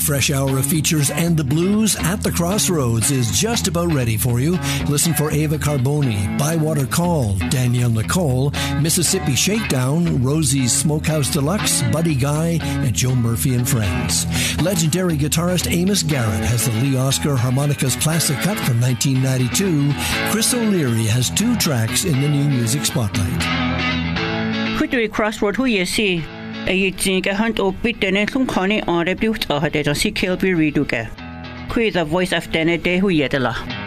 fresh hour of features and the blues at the Crossroads is just about ready for you. Listen for Ava Carboni, Bywater Call, Danielle Nicole, Mississippi Shakedown, Rosie's Smokehouse Deluxe, Buddy Guy, and Joe Murphy and Friends. Legendary guitarist Amos Garrett has the Lee Oscar Harmonicas Classic Cut from 1992. Chris O'Leary has 2 tracks in the New Music Spotlight. Kutui Crossroad hu yesi ayitjin ka hunt op bitene klum khane on rebuilt a hade si Kilby Reduke. Kui the voice of Dene de hu yedela.